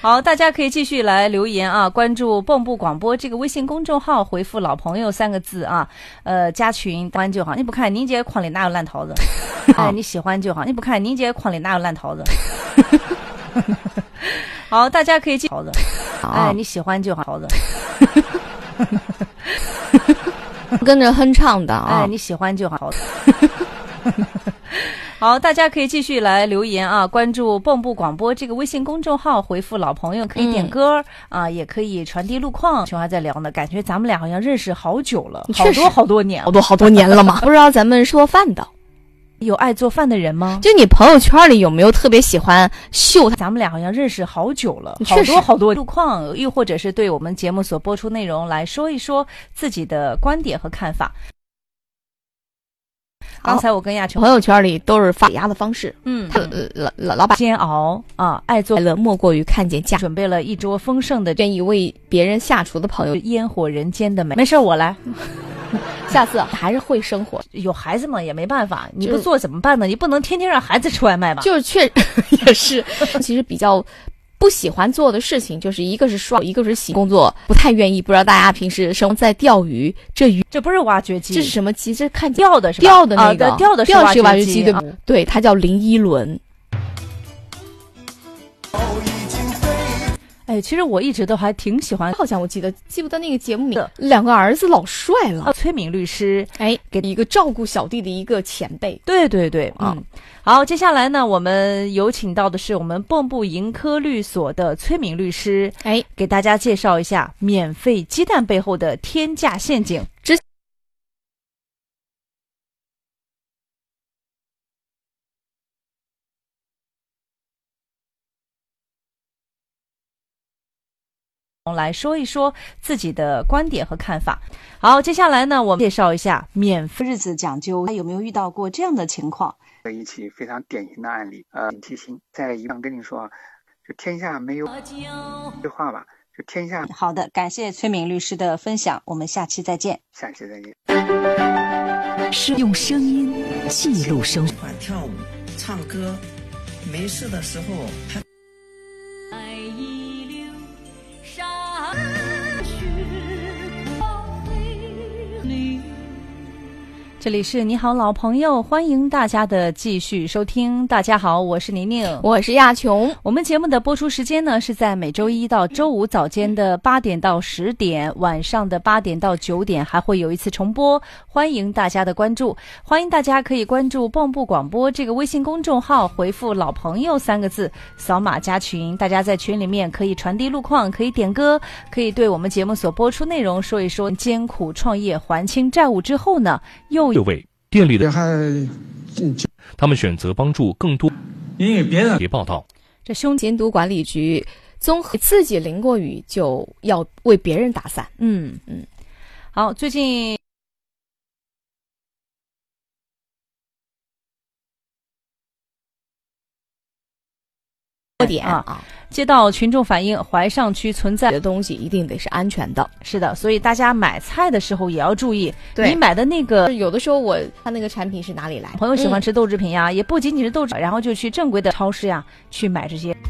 好，大家可以继续来留言啊，关注蚌埠广播这个微信公众号，回复老朋友3个字啊，加群关就好。你不看宁姐筐里哪有烂桃子？哎，你喜欢就好。你不看宁姐筐里哪有烂桃子？好，大家可以桃子。哎，你喜欢就好。桃子。 跟着哼唱的啊， 哎，你喜欢就好。好，大家可以继续来留言啊，关注蚌埠广播这个微信公众号，回复老朋友可以点歌啊，也可以传递路况。熊还在聊呢，感觉咱们俩好像认识好久了，好多年了嘛。不知道咱们说饭的。 有爱做饭的人吗？ 就你朋友圈里有没有特别喜欢秀？ 咱们俩好像认识好久了，好多路况，又或者是对我们节目所播出内容来说一说自己的观点和看法。刚才我跟亚琼朋友圈里都是发压的方式，老板煎熬啊，爱做乐莫过于看见家， 准备了一桌丰盛的， 愿意为别人下厨的朋友， 烟火人间的美。没事，我来。 下次还是会生活， 有孩子嘛也没办法，你不做怎么办呢？你不能天天让孩子吃外卖吧？ 就是也是，其实比较不喜欢做的事情，就是一个是刷，一个是洗，工作不太愿意。不知道大家平时生活在钓鱼，这不是挖掘机， 这是什么机？这看钓的是吧？ 钓的那个， 钓的是挖掘机，对吧？对，它叫林依轮。 哎，其实我一直都还挺喜欢， 好像我记不得那个节目里两个儿子老帅了。 崔敏律师， 哎，给一个照顾小弟的一个前辈。 对，好，接下来呢，我们有请到的是我们蚌埠盈科律所的崔敏律师，哎，给大家介绍一下免费鸡蛋背后的天价陷阱。来说一说自己的观点和看法。好，接下来呢，我们介绍一下免费日子讲究，有没有遇到过这样的情况？ 一起非常典型的案例，警惕心。在一上跟你说，就天下没有这话吧，就天下。 好的，感谢崔敏律师的分享，我们下期再见。 下期再见。 是用声音记录生活。 喜欢跳舞、唱歌，没事的时候还。 这里是你好老朋友，欢迎大家的继续收听。大家好，我是宁宁， 我是亚琼。 我们节目的播出时间呢是在每周一到周五早间的8点到10点，晚上的8点到9点还会有一次重播，欢迎大家的关注。欢迎大家可以关注蚌埠广播这个微信公众号，回复老朋友3个字，扫码加群。大家在群里面可以传递路况，可以点歌，可以对我们节目所播出内容说一说艰苦创业还清债务之后呢，又各位店里的他们选择帮助更多因为别人报道。 这监督管理局综合自己淋过雨就要为别人打伞。 好，最近点啊， 接到群众反映，淮上区存在的东西一定得是安全的。 是的，所以大家买菜的时候也要注意，你买的那个有的时候他那个产品是哪里来？ 朋友喜欢吃豆制品呀，也不仅仅是豆制，然后就去正规的超市呀去买这些。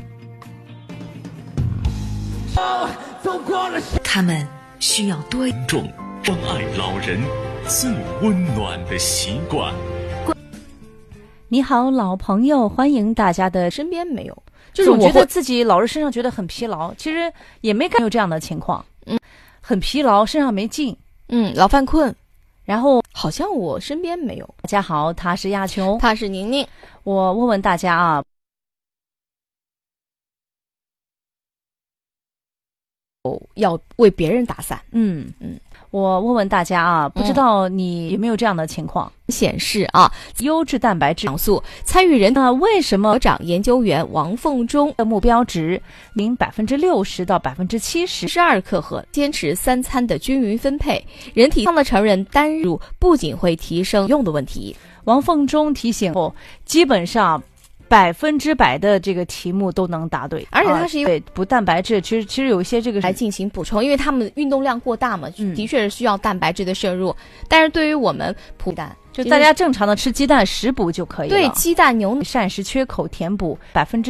他们需要多重关爱老人最温暖的习惯。 你好，老朋友，欢迎大家的身边没有。 就是我觉得自己老是身上觉得很疲劳，其实也没有这样的情况，很疲劳，身上没劲， 老犯困， 然后好像我身边没有。 大家好，他是亚琼， 他是宁宁， 我问问大家啊， 要为别人打伞， 我问问大家啊，不知道你有没有这样的情况？ 显示啊， 优质蛋白质养素参与人为什么长研究员王凤中的目标值明60%到70%，12 克荷，坚持3餐的均匀分配，人体上的成人单入不仅会提升用的问题。 王凤中提醒后，基本上100%的这个题目都能答对， 而且它是因为补蛋白质，其实有一些这个来进行补充，因为他们运动量过大嘛，的确是需要蛋白质的摄入。但是对于我们普蛋， 就大家正常的吃鸡蛋食补就可以了。 对，鸡蛋、牛奶、 膳食缺口填补